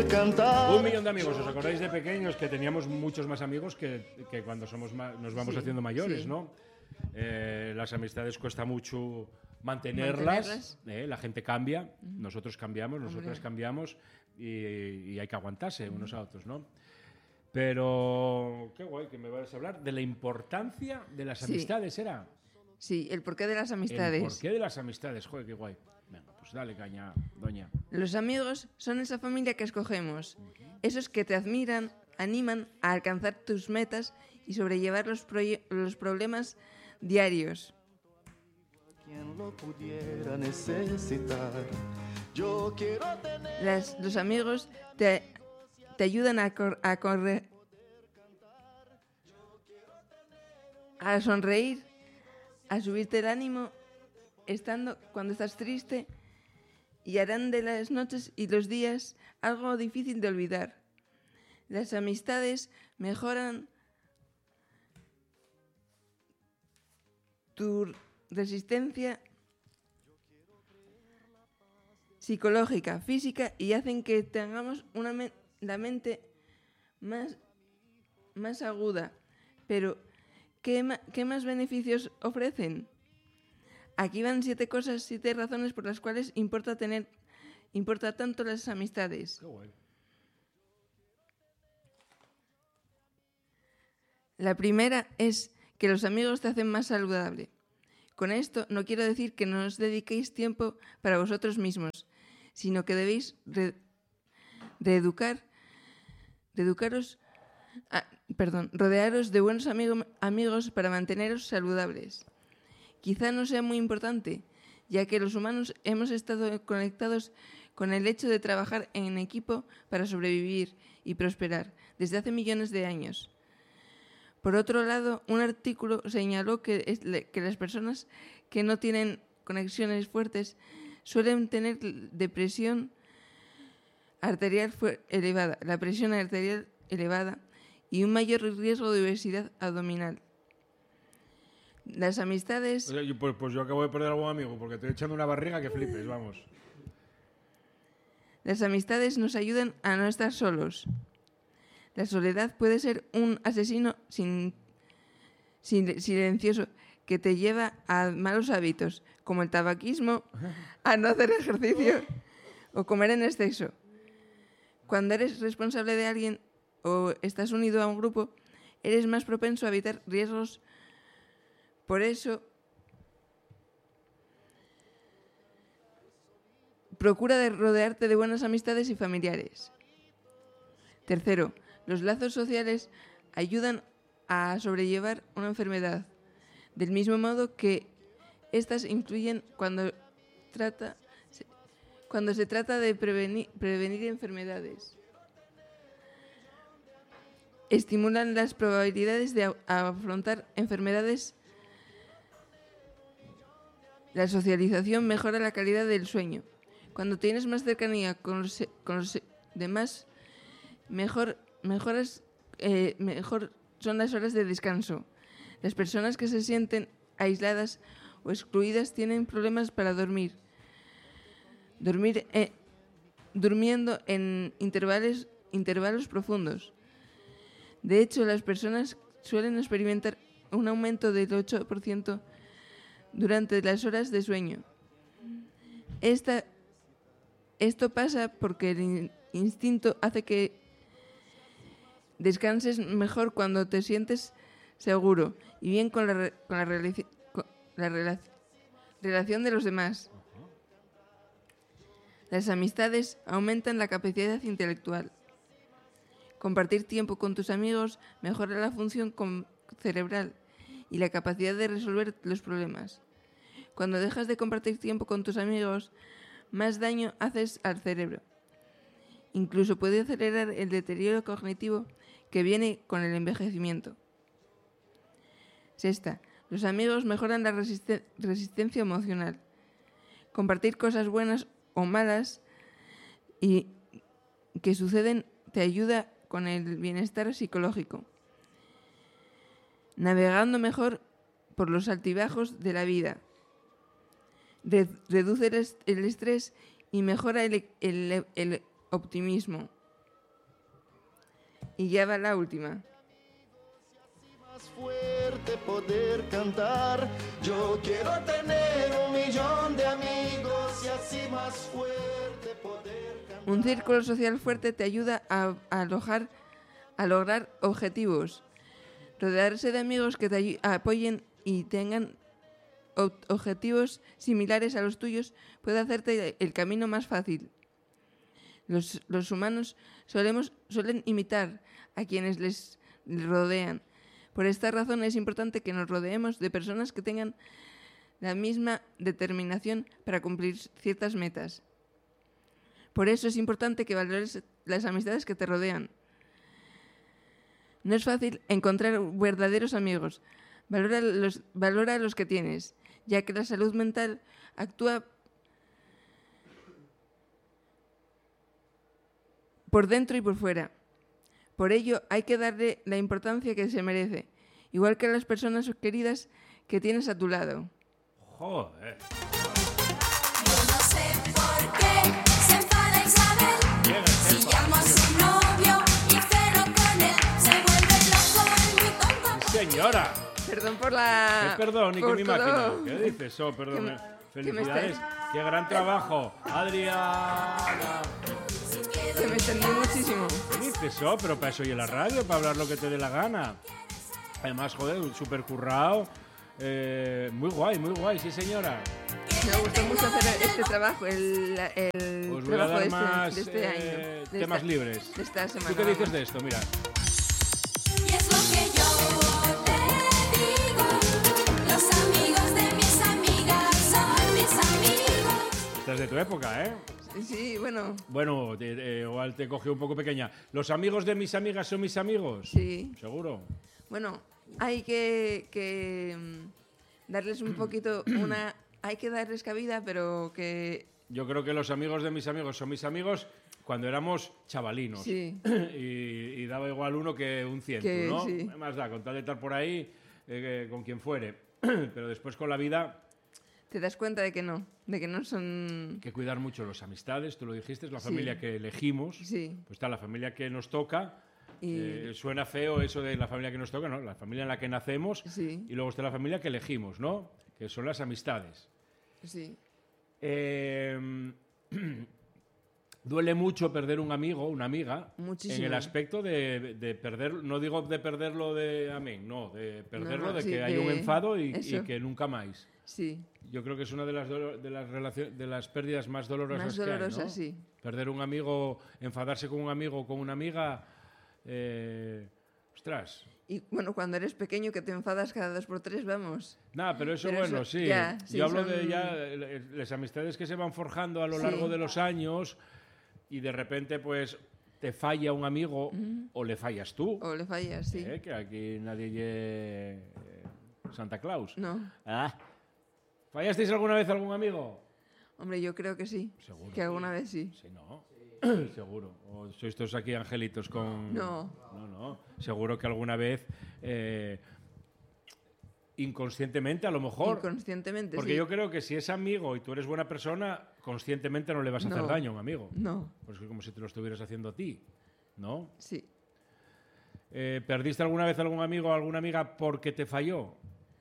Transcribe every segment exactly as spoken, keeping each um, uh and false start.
cantar. Un millón de amigos. ¿Os acordáis de pequeños que teníamos muchos más amigos que, que cuando somos ma- nos vamos Sí, haciendo mayores, sí. ¿no? Eh, las amistades cuesta mucho mantenerlas. Mantenerlas. eh, la gente cambia, nosotros cambiamos, nosotras Hombre. cambiamos y, y hay que aguantarse unos a otros, ¿no? Pero qué guay que me vas a hablar de la importancia de las Sí. amistades, ¿era? Sí, el porqué de las El amistades. porqué de las amistades, joder, qué guay. Venga, pues dale caña, doña. Los amigos son esa familia que escogemos, esos que te admiran, animan a alcanzar tus metas y sobrellevar los, proye- los problemas diarios. Quien lo pudiera necesitar. Yo quiero tener. Las- los amigos te, te ayudan a, cor- a correr, a sonreír, a subirte el ánimo estando cuando estás triste y harán de las noches y los días algo difícil de olvidar. Las amistades mejoran tu resistencia psicológica, física y hacen que tengamos una men- la mente más, más aguda. Pero, ¿qué, ma- ¿qué más beneficios ofrecen? Aquí van siete cosas, siete razones por las cuales importa tener, importa tanto las amistades. Qué guay. La primera es que los amigos te hacen más saludable. Con esto no quiero decir que no os dediquéis tiempo para vosotros mismos, sino que debéis re- reeducar, reeducaros, ah, perdón, rodearos de buenos amigo- amigos para manteneros saludables. Quizá no sea muy importante, ya que los humanos hemos estado conectados con el hecho de trabajar en equipo para sobrevivir y prosperar desde hace millones de años. Por otro lado, un artículo señaló que, es le- que las personas que no tienen conexiones fuertes suelen tener depresión arterial fue- elevada, la presión arterial elevada y un mayor riesgo de obesidad abdominal. Las amistades, O sea, yo, pues, pues yo acabo de perder a algún amigo porque estoy echando una barriga que flipes, vamos. las amistades nos ayudan a no estar solos. La soledad puede ser un asesino sin, sin- silencioso que te lleva a malos hábitos, como el tabaquismo, a no hacer ejercicio o comer en exceso. Cuando eres responsable de alguien o estás unido a un grupo, eres más propenso a evitar riesgos. Por eso, procura de rodearte de buenas amistades y familiares. Tercero, los lazos sociales ayudan a sobrellevar una enfermedad, del mismo modo que estas influyen cuando, trata, se- cuando se trata de prevenir, prevenir enfermedades. Estimulan las probabilidades de a- afrontar enfermedades. La socialización mejora la calidad del sueño. Cuando tienes más cercanía con los, con los demás, mejor, mejoras, eh, mejor son las horas de descanso. Las personas que se sienten aisladas o excluidas tienen problemas para dormir. Dormir eh, durmiendo en intervalos, intervalos profundos. De hecho, las personas suelen experimentar un aumento del ocho por ciento durante las horas de sueño. Esta, esto pasa porque el in- instinto hace que descanses mejor cuando te sientes seguro y bien con la, re- con la, realici- con la rela- relación de los demás. Las amistades aumentan la capacidad intelectual. Compartir tiempo con tus amigos mejora la función com- cerebral y la capacidad de resolver los problemas. Cuando dejas de compartir tiempo con tus amigos, más daño haces al cerebro. Incluso puede acelerar el deterioro cognitivo que viene con el envejecimiento. Sexta, los amigos mejoran la resiste- resistencia emocional. Compartir cosas buenas o malas y que suceden te ayuda con el bienestar psicológico. Navegando mejor por los altibajos de la vida. Re- reduce el, est- el estrés y mejora el, el- el optimismo. Y ya va la última. Más fuerte poder cantar. Yo quiero tener un millón de amigos y así más fuerte poder cantar. Un círculo social fuerte te ayuda a, a, alojar, a lograr objetivos. Rodearse de amigos que te ay- apoyen y tengan o- objetivos similares a los tuyos puede hacerte el camino más fácil. Los, los humanos solemos, suelen imitar a quienes les rodean. Por esta razón es importante que nos rodeemos de personas que tengan la misma determinación para cumplir ciertas metas. Por eso es importante que valores las amistades que te rodean. No es fácil encontrar verdaderos amigos. Valora los, valora los que tienes, ya que la salud mental actúa por dentro y por fuera. Por ello, hay que darle la importancia que se merece, igual que a las personas queridas que tienes a tu lado. Joder. Yo no sé por qué se enfada Isabel. Si llamo a su novio y ceno con él, se vuelve loco, es muy tonto. Señora. Perdón por la... ¿Qué perdón? ¿Y por qué mi máquina? todo. ¿Qué dices? Oh, perdón. Que me- eh. que me Felicidades. estáis- Qué gran trabajo. Adriana. Que me extendí muchísimo. ¿Qué dices? Oh, pero para eso y en la radio, para hablar lo que te dé la gana. Además, joder, súper currado. Eh, muy guay, muy guay, sí señora. Me gustó mucho hacer este trabajo, el, el Os voy a trabajo dar de este, más de este eh, año. de temas esta- libres. De esta semana. ¿Tú qué dices vamos. de esto? Mira. Y es lo que yo te digo. Los amigos de mis amigas son mis amigos. Esta es de tu época, ¿eh? Sí, bueno, Bueno, te- eh, igual te cogió un poco pequeña. ¿Los amigos de mis amigas son mis amigos? sí. ¿Seguro? Bueno, hay que, que mm, darles un poquito una... Hay que darles cabida, pero que... Yo creo que los amigos de mis amigos son mis amigos cuando éramos chavalinos. Sí. Y, y daba igual uno que un ciento, Que ¿no? sí. ¿Qué más da? Con tal de estar por ahí, eh, que- con quien fuere. Pero después con la vida, Te das cuenta de que no, de que no son... hay que cuidar mucho las amistades. Tú lo dijiste, es la Sí. familia que elegimos. Sí. Pues está la familia que nos toca. Y- Eh, suena feo eso de la familia que nos toca, ¿no? La familia en la que nacemos. Sí. Y luego está la familia que elegimos, ¿no? Que son las amistades. Sí. Eh, duele mucho perder un amigo, una amiga, Muchísimo. en el aspecto de, de perder, no digo de perderlo de amén, no, de perderlo No, no, de sí, que hay de un enfado y, y eso. que nunca más. Sí. Yo creo que es una de las, dolo- de las, relacio- de las pérdidas más dolorosas Más que hay, dolorosas, ¿no? sí. Perder un amigo, enfadarse con un amigo o con una amiga, eh, ostras. Y bueno, cuando eres pequeño que te enfadas cada dos por tres, vamos. Nada, pero eso Pero bueno, eso sí. ya, sí, Yo hablo son- de ya eh, las amistades que se van forjando a lo Sí. largo de los años y de repente pues te falla un amigo o le fallas tú. O le fallas, sí. ¿eh? Que aquí nadie lle eh, Santa Claus. No. Ah. ¿Fallasteis alguna vez a algún amigo? Hombre, yo creo que sí. Seguro. Que alguna vez sí. Sí, no. Seguro. O sois todos aquí angelitos con... No. No, no. Seguro que alguna vez, eh, inconscientemente a lo mejor... Inconscientemente, Porque sí. yo creo que si es amigo y tú eres buena persona, conscientemente no le vas a hacer No. daño a un amigo. No, Pues es como si te lo estuvieras haciendo a ti, ¿no? sí. Eh, ¿Perdiste alguna vez algún amigo o alguna amiga porque te falló?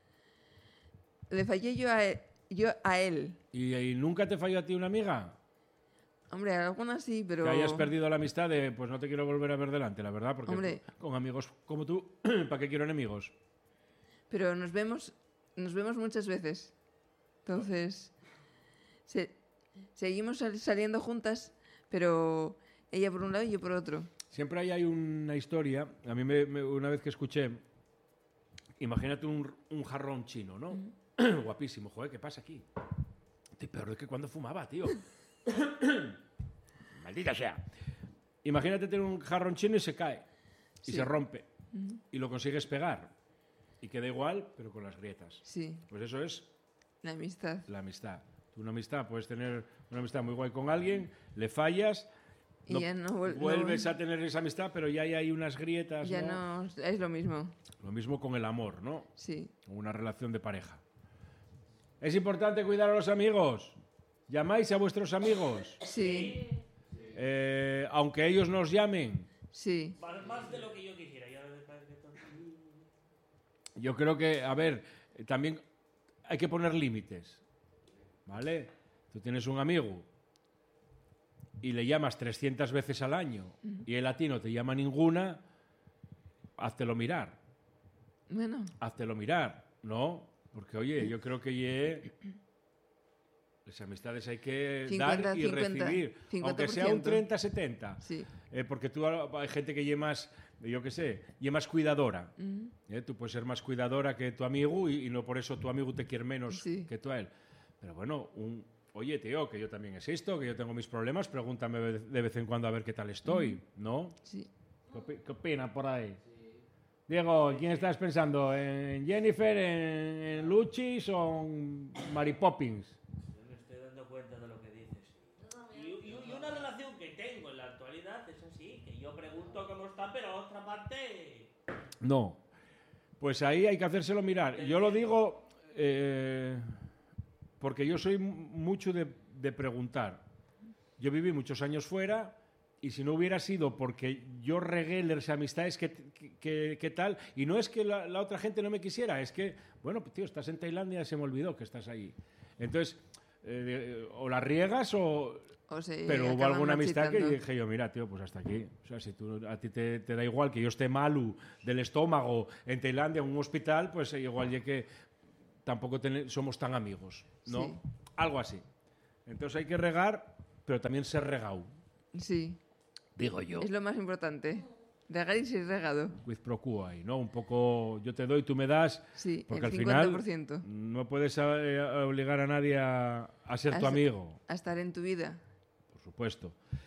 Le fallé yo a él. Yo a él. ¿Y, y nunca te falló a ti una amiga? Hombre, algunas sí, pero... Que hayas perdido la amistad de, pues no te quiero volver a ver delante, la verdad, porque Hombre. con amigos como tú, ¿para qué quiero enemigos? Pero nos vemos, nos vemos muchas veces. Entonces, se- seguimos sal- saliendo juntas, pero ella por un lado y yo por otro. Siempre ahí hay una historia, a mí me, me- una vez que escuché, imagínate un, un jarrón chino, ¿no? Guapísimo, joder, ¿qué pasa aquí? Estoy peor de que cuando fumaba, tío. Maldita sea. Imagínate tener un jarrón chino y se cae, y Sí. se rompe, y lo consigues pegar, y queda igual, pero con las grietas. Sí, Pues eso es la amistad. la amistad. Tú una amistad, puedes tener una amistad muy guay con alguien, le fallas, Y ya no vuel- no vuelves vuel- a tener esa amistad, pero ya hay, hay unas grietas, Ya ¿no? no es lo mismo. Lo mismo con el amor, ¿no? Sí, Con una relación de pareja. Es importante cuidar a los amigos. Llamáis a vuestros amigos. sí, Eh, aunque ellos nos llamen. Sí. Más, más de lo que yo quisiera. Ya ves que todo- Yo creo que, a ver, eh, también hay que poner límites, ¿vale? Tú tienes un amigo y le llamas trescientas veces al año y él a ti no te llama ninguna, háztelo mirar, Bueno, háztelo mirar, ¿no? Porque, oye, yo creo que ye- las amistades hay que cincuenta, dar y cincuenta, recibir, cincuenta aunque por sea un ciento. treinta setenta. sí. Eh, porque tú hay gente que lle más, yo qué sé, lle más cuidadora. Eh, tú puedes ser más cuidadora que tu amigo y, y no por eso tu amigo te quiere menos Sí. que tú a él. Pero bueno, un, oye, tío, que yo también existo, que yo tengo mis problemas, pregúntame de de vez en cuando a ver qué tal estoy, ¿no? Sí. ¿Qué, opi- qué opina por ahí? Diego, ¿quién estás pensando? ¿En Jennifer, en, en Luchis o en Mary Poppins? Yo me estoy dando cuenta de lo que dices. Y, y- y una relación que tengo en la actualidad es así, que yo pregunto cómo está, pero otra parte... No. Pues ahí hay que hacérselo mirar. Yo lo digo eh, porque yo soy m- mucho de, de preguntar. Yo viví muchos años fuera y si no hubiera sido porque yo regué las amistades que, que, que tal, y no es que la, la otra gente no me quisiera, es que, bueno, tío, estás en Tailandia, se me olvidó que estás ahí. Entonces, eh, o la riegas o... O se Pero hubo acaban alguna amistad que machitando. dije yo, mira, tío, pues hasta aquí. O sea, si tú, a ti te, te da igual que yo esté malo del estómago en Tailandia, en un hospital, pues eh, igual ya que tampoco ten- somos tan amigos, ¿no? Sí. Algo así. Entonces hay que regar, pero también ser regado, Sí. digo yo. Es lo más importante. Regar y ser regado. With pro quo ahí, ¿no? Un poco yo te doy, tú me das, Sí, porque el al cincuenta por final ciento. no puedes eh, obligar a nadie a, a ser A tu ser- amigo. A estar en tu vida. Por supuesto.